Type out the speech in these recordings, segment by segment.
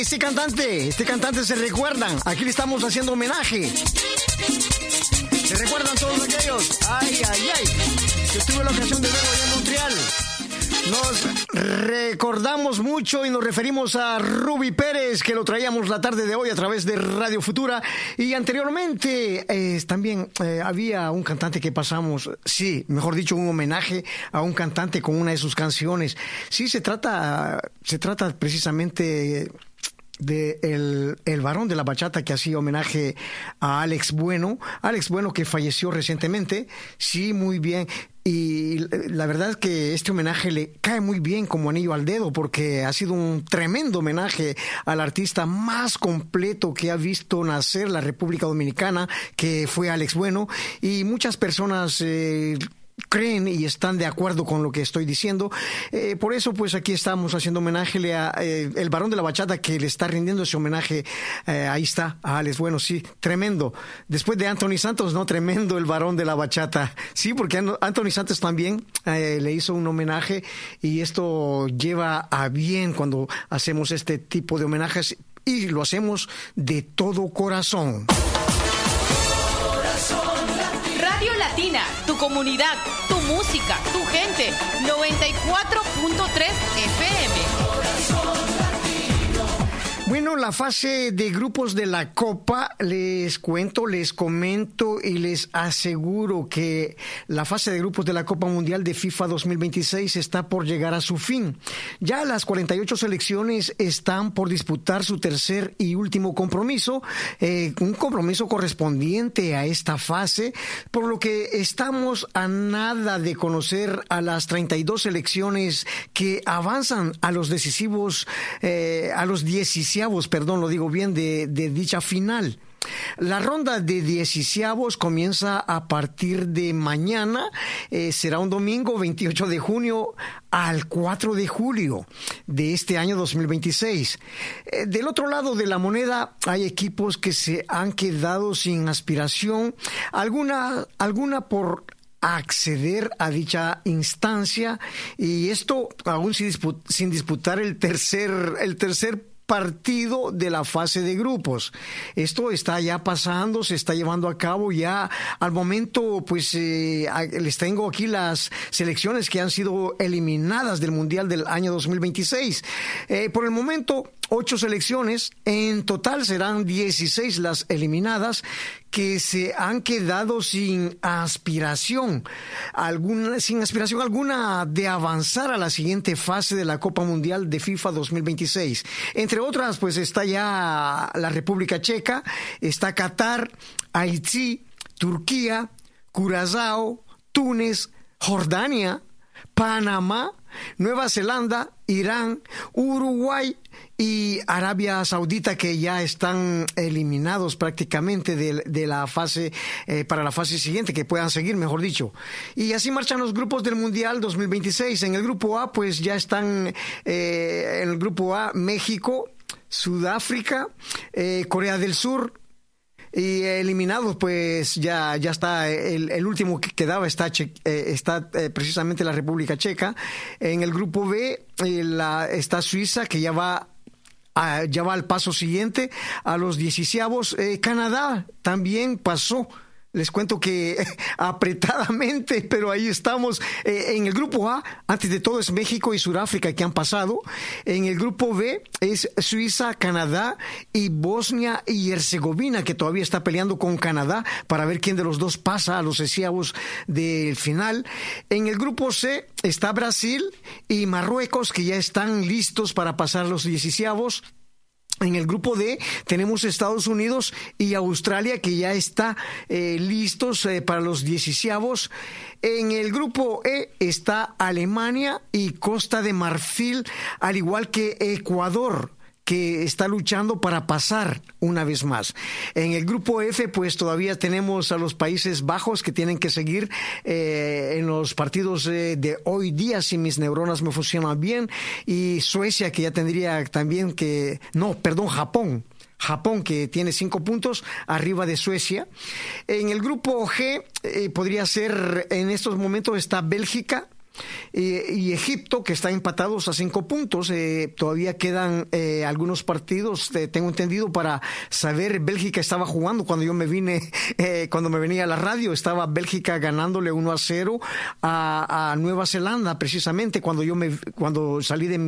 este cantante se recuerdan. Aquí le estamos haciendo homenaje. ¿Se recuerdan todos aquellos? Ay, ay, ay. Yo tuve la ocasión de verlo allá en Montreal. Nos recordamos mucho y nos referimos a Ruby Pérez, que lo traíamos la tarde de hoy a través de Radio Futura. Y anteriormente también había un cantante que pasamos, sí, mejor dicho, un homenaje a un cantante con una de sus canciones. Sí, se trata precisamente de el varón de la bachata, que hacía homenaje a Alex Bueno, que falleció recientemente. Sí, muy bien. Y la verdad es que este homenaje le cae muy bien como anillo al dedo, porque ha sido un tremendo homenaje al artista más completo que ha visto nacer la República Dominicana, que fue Alex Bueno. Y muchas personas creen y están de acuerdo con lo que estoy diciendo. Por eso, pues aquí estamos haciendo homenaje a el varón de la bachata, que le está rindiendo ese homenaje. Ahí está, a Alex Bueno, sí, tremendo. Después de Anthony Santos, no, tremendo el varón de la bachata. Sí, porque Anthony Santos también le hizo un homenaje, y esto lleva a bien cuando hacemos este tipo de homenajes, y lo hacemos de todo corazón. Radio Latina, tu comunidad, tu música, tu gente. 94.3 FM. Bueno, la fase de grupos de la Copa, les cuento, les comento y les aseguro que la fase de grupos de la Copa Mundial de FIFA 2026 está por llegar a su fin. Ya las 48 selecciones están por disputar su tercer y último compromiso, un compromiso correspondiente a esta fase, por lo que estamos a nada de conocer a las 32 selecciones que avanzan a los decisivos, a los 17, lo digo bien, de dicha final. La ronda de 16 comienza a partir de mañana, será un domingo 28 de junio al 4 de julio de este año 2026. Del otro lado de la moneda hay equipos que se han quedado sin aspiración, alguna por acceder a dicha instancia, y esto aún sin disputar el tercer partido de la fase de grupos. Esto está ya pasando, se está llevando a cabo ya. Al momento, pues les tengo aquí las selecciones que han sido eliminadas del Mundial del año 2026. Por el momento, 8 selecciones, en total serán 16 las eliminadas, que se han quedado sin aspiración alguna de avanzar a la siguiente fase de la Copa Mundial de FIFA 2026. Entre otras, pues está ya la República Checa, está Qatar, Haití, Turquía, Curazao, Túnez, Jordania, Panamá, Nueva Zelanda, Irán, Uruguay y Arabia Saudita, que ya están eliminados prácticamente de la fase, para la fase siguiente, que puedan seguir, mejor dicho. Y así marchan los grupos del Mundial 2026. En el grupo A, pues ya están en el grupo A México, Sudáfrica, Corea del Sur. Y eliminados, pues ya está el último que quedaba, está precisamente la República Checa. En el grupo B está Suiza, que ya va al paso siguiente, a los 16. Canadá también pasó. Les cuento que apretadamente, pero ahí estamos. En el grupo A, antes de todo, es México y Sudáfrica, que han pasado. En el grupo B es Suiza, Canadá y Bosnia y Herzegovina, que todavía está peleando con Canadá para ver quién de los dos pasa a los 16 del final. En el grupo C está Brasil y Marruecos, que ya están listos para pasar los 16. En el grupo D tenemos Estados Unidos y Australia, que ya está listos para los 16. En el grupo E está Alemania y Costa de Marfil, al igual que Ecuador, que está luchando para pasar una vez más. En el grupo F, pues todavía tenemos a los Países Bajos, que tienen que seguir en los partidos de hoy día, si mis neuronas me funcionan bien, y Suecia, que ya tendría también Japón, que tiene 5 puntos arriba de Suecia. En el grupo G podría ser, en estos momentos está Bélgica, y Egipto, que están empatados a 5 puntos. Todavía quedan algunos partidos, tengo entendido, para saber. Bélgica estaba jugando cuando yo me vine, cuando me venía a la radio, estaba Bélgica ganándole 1-0 a Nueva Zelanda, precisamente cuando salí de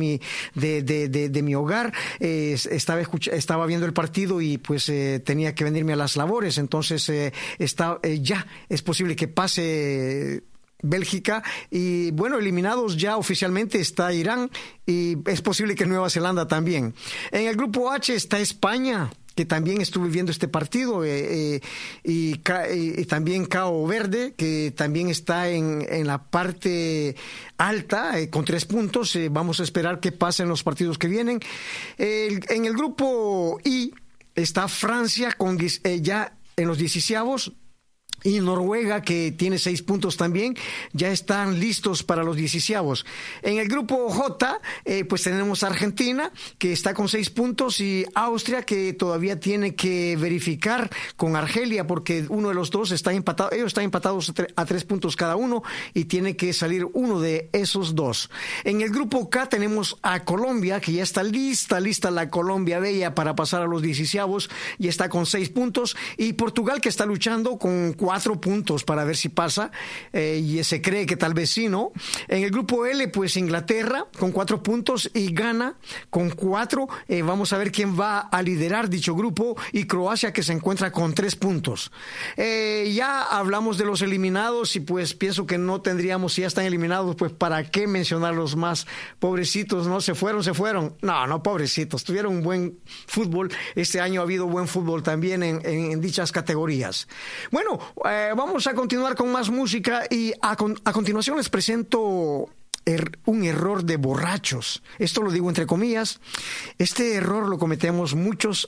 mi hogar. Estaba viendo el partido y pues tenía que venirme a las labores. Entonces ya es posible que pase Bélgica, y bueno, eliminados ya oficialmente está Irán, y es posible que Nueva Zelanda también. En el grupo H está España, que también estuve viendo este partido, y también Cabo Verde, que también está en la parte alta, con 3 puntos. Vamos a esperar qué pasa en los partidos que vienen. En el grupo I está Francia con ya en los 16avos, y Noruega, que tiene 6 puntos también, ya están listos para los 16avos. En el grupo J, pues tenemos a Argentina, que está con 6 puntos, y Austria, que todavía tiene que verificar con Argelia, porque uno de los dos está empatado. Ellos están empatados a 3 puntos cada uno, y tiene que salir uno de esos dos. En el grupo K tenemos a Colombia, que ya está lista la Colombia Bella para pasar a los 16avos, y está con 6 puntos, y Portugal, que está luchando con 4 puntos para ver si pasa, y se cree que tal vez sí, ¿no? En el grupo L, pues Inglaterra con 4 puntos y Ghana con 4. Vamos a ver quién va a liderar dicho grupo, y Croacia, que se encuentra con 3 puntos. Ya hablamos de los eliminados, y pues pienso que no tendríamos, si ya están eliminados, pues para qué mencionarlos más. Pobrecitos, ¿no? Se fueron. No, pobrecitos. Tuvieron un buen fútbol. Este año ha habido buen fútbol también en dichas categorías. Bueno, vamos a continuar con más música, y a continuación les presento un error de borrachos. Esto lo digo entre comillas. Este error lo cometemos muchos.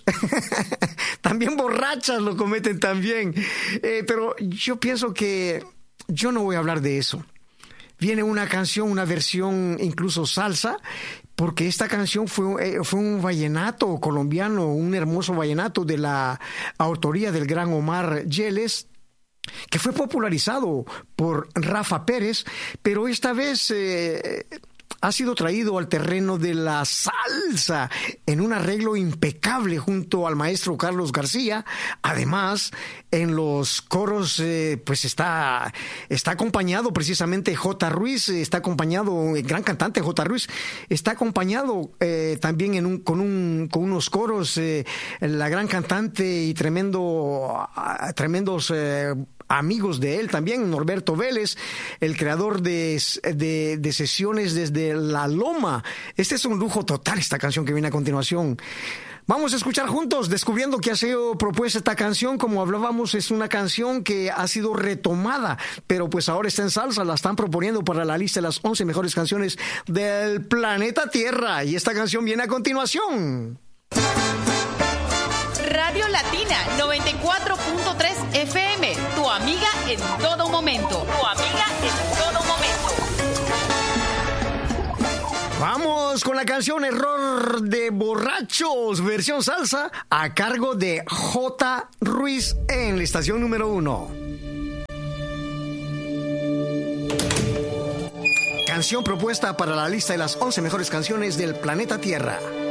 También borrachas lo cometen también. Pero yo pienso que yo no voy a hablar de eso. Viene una canción, una versión incluso salsa, porque esta canción fue un vallenato colombiano, un hermoso vallenato de la autoría del gran Omar Geles, que fue popularizado por Rafa Pérez, pero esta vez ha sido traído al terreno de la salsa en un arreglo impecable junto al maestro Carlos García. Además, en los coros pues está acompañado precisamente J. Ruiz, está acompañado, el gran cantante J. Ruiz, está acompañado también con unos coros, la gran cantante y tremendos amigos de él también, Norberto Vélez, el creador de sesiones desde La Loma. Este es un lujo total, esta canción que viene a continuación. Vamos a escuchar juntos, descubriendo que ha sido propuesta esta canción. Como hablábamos, es una canción que ha sido retomada, pero pues ahora está en salsa, la están proponiendo para la lista de las 11 mejores canciones del planeta Tierra, y esta canción viene a continuación. Radio Latina 94.3 FM, tu amiga en todo momento. Vamos con la canción Error de Borrachos, versión salsa, a cargo de J. Ruiz en la estación número 1. Canción propuesta para la lista de las 11 mejores canciones del planeta Tierra.